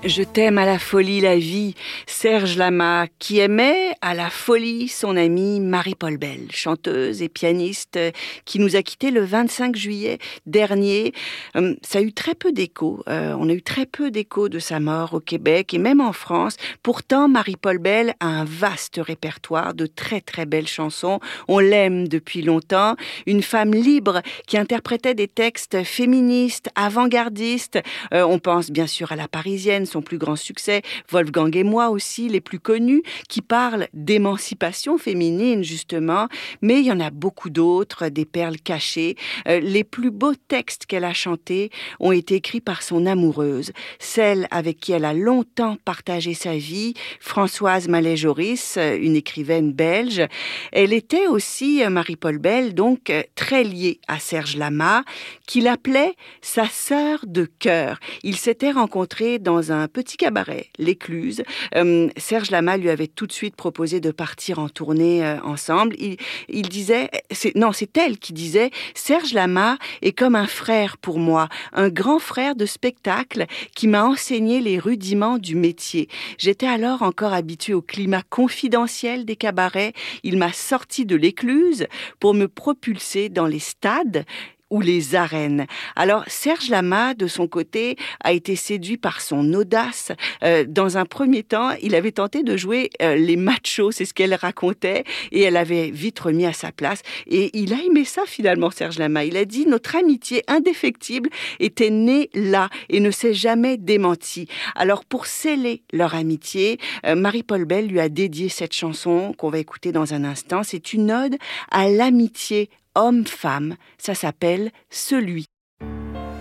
Je t'aime à la folie la vie, Serge Lama, qui aimait à la folie son amie Marie-Paul Bell, chanteuse et pianiste qui nous a quittés le 25 juillet dernier. Ça a eu très peu d'écho, on a eu très peu d'écho de sa mort au Québec et même en France. Pourtant, Marie-Paul Bell a un vaste répertoire de très très belles chansons. On l'aime depuis longtemps, une femme libre qui interprétait des textes féministes, avant-gardistes. On pense bien sûr à La Parisienne, son plus grand succès, Wolfgang et moi aussi, les plus connus, qui parlent d'émancipation féminine justement, mais il y en a beaucoup d'autres, des perles cachées. Les plus beaux textes qu'elle a chantés ont été écrits par son amoureuse, celle avec qui elle a longtemps partagé sa vie, Françoise Mallet-Joris, une écrivaine belge. Elle était aussi, Marie-Paul Bell, donc très liée à Serge Lama, qu'il appelait sa sœur de cœur. Ils s'étaient rencontrés dans un petit cabaret, l'Écluse. Serge Lama lui avait tout de suite proposé de partir en tournée ensemble. Il disait, c'est elle qui disait, Serge Lama est comme un frère pour moi, un grand frère de spectacle qui m'a enseigné les rudiments du métier. J'étais alors encore habituée au climat confidentiel des cabarets. Il m'a sorti de l'Écluse pour me propulser dans les stades ou les arènes. Alors, Serge Lama, de son côté, a été séduit par son audace. Dans un premier temps, il avait tenté de jouer les machos, c'est ce qu'elle racontait, et elle avait vite remis à sa place. Et il a aimé ça, finalement, Serge Lama. Il a dit, notre amitié indéfectible était née là et ne s'est jamais démentie. Alors, pour sceller leur amitié, Marie-Paul Bell lui a dédié cette chanson qu'on va écouter dans un instant. C'est une ode à l'amitié homme-femme, ça s'appelle Celui.